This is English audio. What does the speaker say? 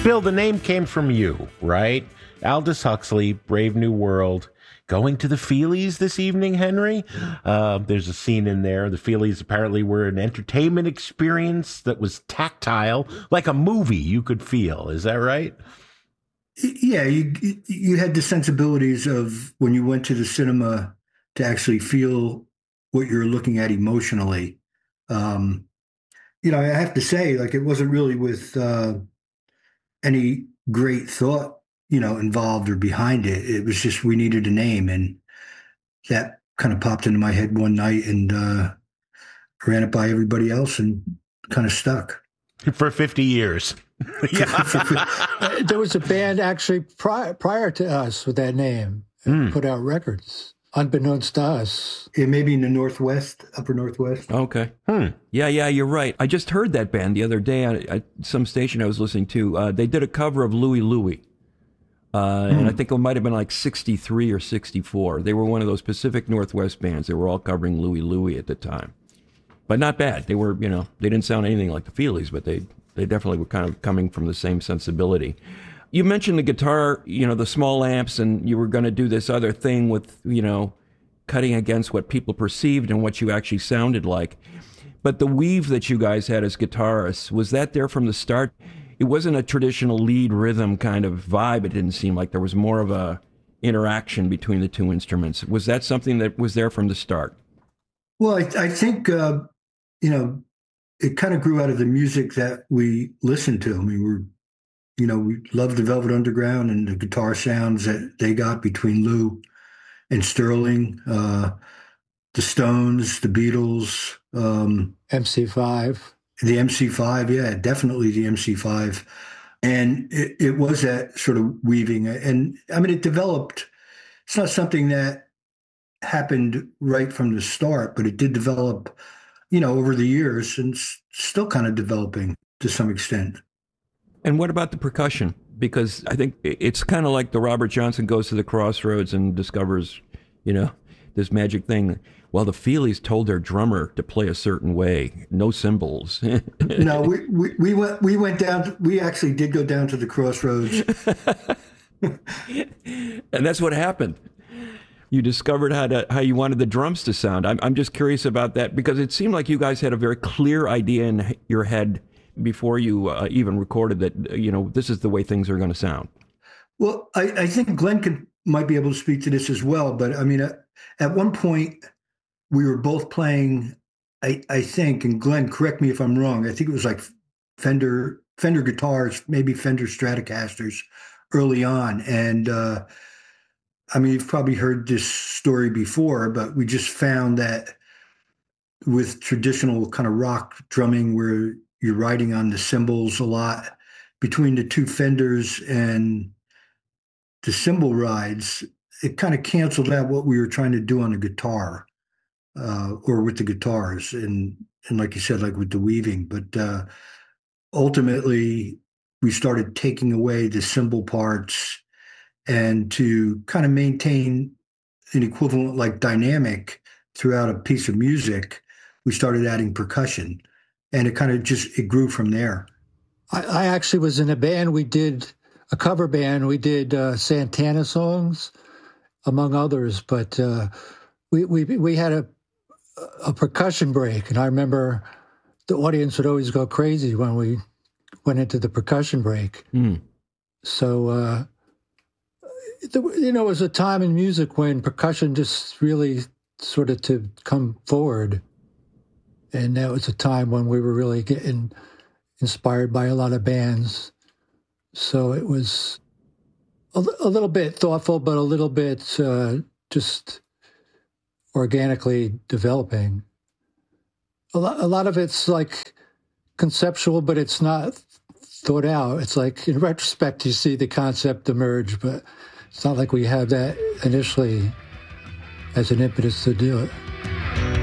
Bill, the name came from you, right? Aldous Huxley, Brave New World. Going to the Feelies this evening, Henry? There's a scene in there. The Feelies apparently were an entertainment experience that was tactile, like a movie you could feel. Is that right? Yeah, you had the sensibilities of when you went to the cinema to actually feel what you're looking at emotionally. I have to say, like, it wasn't really with any great thought, involved or behind it. It was just we needed a name, and that kind of popped into my head one night, and ran it by everybody else, and kind of stuck for 50 years. There was a band actually prior to us with that name, put out records, unbeknownst to us. It may be in the Northwest, upper Northwest. Okay. Yeah, you're right. I just heard that band the other day at some station I was listening to. They did a cover of Louie Louie. And I think it might have been like 63 or 64. They were one of those Pacific Northwest bands. They were all covering Louie Louie at the time. But not bad. They were, they didn't sound anything like the Feelies, but they definitely were kind of coming from the same sensibility. You mentioned the guitar, the small amps, and you were going to do this other thing with, cutting against what people perceived and what you actually sounded like. But the weave that you guys had as guitarists, was that there from the start? It wasn't a traditional lead rhythm kind of vibe. It didn't seem like there was more of a interaction between the two instruments. Was that something that was there from the start? Well, I think, it kind of grew out of the music that we listened to. I mean, we loved the Velvet Underground and the guitar sounds that they got between Lou and Sterling, the Stones, the Beatles, MC5. The MC5, yeah, definitely the MC5. And it was that sort of weaving. And I mean, it developed. It's not something that happened right from the start, but it did develop, over the years, and still kind of developing to some extent. And what about the percussion? Because I think it's kind of like the Robert Johnson goes to the crossroads and discovers, this magic thing. Well, the Feelies told their drummer to play a certain way, no cymbals. No, we went down. We actually did go down to the crossroads, and that's what happened. You discovered how you wanted the drums to sound. I'm just curious about that because it seemed like you guys had a very clear idea in your head before you even recorded that. This is the way things are going to sound. Well, I think Glenn might be able to speak to this as well. But I mean, at one point, we were both playing, I think, and Glenn, correct me if I'm wrong, I think it was like Fender guitars, maybe Fender Stratocasters early on. And I mean, you've probably heard this story before, but we just found that with traditional kind of rock drumming where you're riding on the cymbals a lot, between the two Fenders and the cymbal rides, it kind of canceled out what we were trying to do on the guitar. Or with the guitars and like you said, like with the weaving. But ultimately, we started taking away the cymbal parts and to kind of maintain an equivalent like dynamic throughout a piece of music, we started adding percussion. And it kind of it grew from there. I actually was in a band. We did a cover band. We did Santana songs, among others. But we had a percussion break, and I remember the audience would always go crazy when we went into the percussion break. So, it was a time in music when percussion just really sort of to come forward, and that was a time when we were really getting inspired by a lot of bands. So it was a little bit thoughtful, but a little bit just organically developing. A lot of it's like conceptual, but it's not thought out. It's like in retrospect, you see the concept emerge, but it's not like we have that initially as an impetus to do it.